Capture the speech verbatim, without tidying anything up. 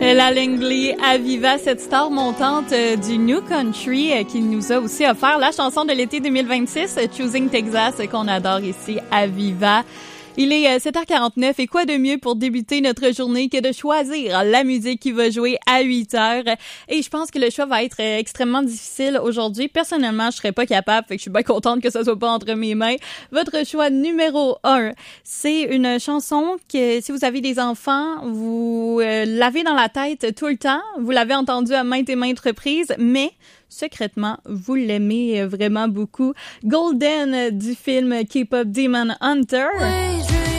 La Langley Aviva, cette star montante euh, du New Country euh, qui nous a aussi offert la chanson de l'été deux mille vingt-six, euh, Choosing Texas, euh, qu'on adore ici à Viva. Il est euh, sept heures quarante-neuf et quoi de mieux pour débuter notre journée que de choisir la musique qui va jouer à huit heures. Et je pense que le choix va être euh, extrêmement difficile aujourd'hui. Personnellement, je serais pas capable, fait que je suis bien contente que ça soit pas entre mes mains. Votre choix numéro un, c'est une chanson que si vous avez des enfants, vous euh, l'avez dans la tête tout le temps. Vous l'avez entendue à maintes et maintes reprises, mais secrètement, vous l'aimez vraiment beaucoup. Golden du film K-pop Demon Hunter.